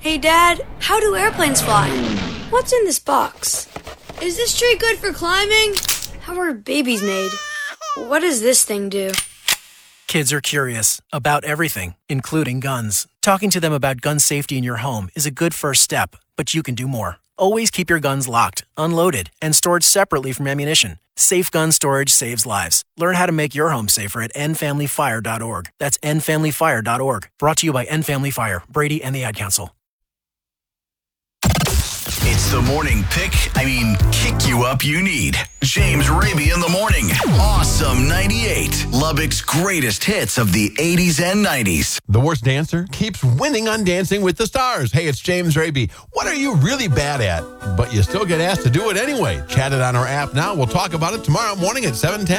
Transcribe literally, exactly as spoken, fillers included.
Hey, Dad, how do airplanes fly? What's in this box? Is this tree good for climbing? How are babies made? What does this thing do? Kids are curious about everything, including guns. Talking to them about gun safety in your home is a good first step, but you can do more. Always keep your guns locked, unloaded, and stored separately from ammunition. Safe gun storage saves lives. Learn how to make your home safer at end family fire dot org. That's end family fire dot org. Brought to you by End Family Fire, Brady, and the Ad Council. It's the morning pick, I mean, kick you up you need. James Raby in the morning. Awesome ninety-eight. Lubbock's greatest hits of the eighties and nineties. The worst dancer keeps winning on Dancing with the Stars. Hey, it's James Raby. What are you really bad at, but you still get asked to do it anyway? Chat it on our app now. We'll talk about it tomorrow morning at seven ten.